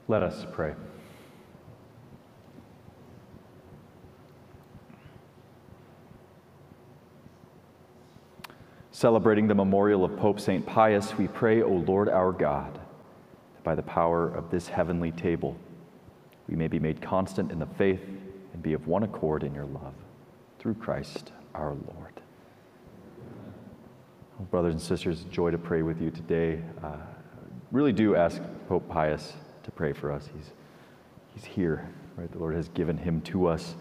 Let us pray. Celebrating the memorial of Pope St. Pius, we pray, O Lord our God, that by the power of this heavenly table, we may be made constant in the faith and be of one accord in your love, through Christ our Lord. Well, brothers and sisters, joy to pray with you today. Really do ask Pope Pius to pray for us. He's here, right? The Lord has given him to us,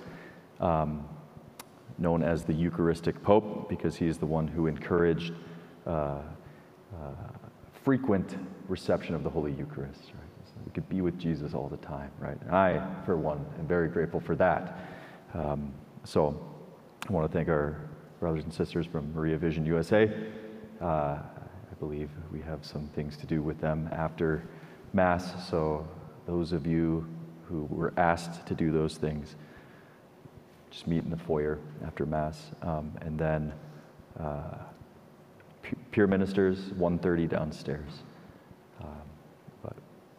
known as the Eucharistic Pope, because he is the one who encouraged frequent reception of the Holy Eucharist. Right? So we could be with Jesus all the time, right? And I, for one, am very grateful for that. So I want to thank our brothers and sisters from Maria Vision USA. I believe we have some things to do with them after Mass, so those of you who were asked to do those things, just meet in the foyer after Mass, and then peer ministers, 1:30 downstairs. But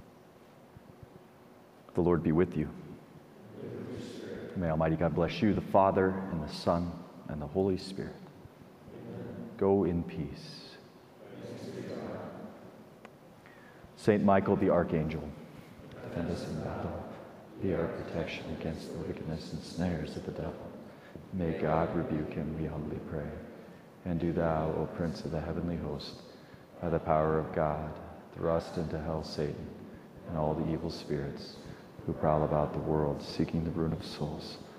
the Lord be with you. May Almighty God bless you, the Father, and the Son, and the Holy Spirit. Amen. Go in peace. Saint Michael the Archangel, defend us in battle. Be our protection against the wickedness and snares of the devil. May God rebuke him, we humbly pray. And do thou, O Prince of the heavenly host, by the power of God, thrust into hell Satan and all the evil spirits who prowl about the world seeking the ruin of souls.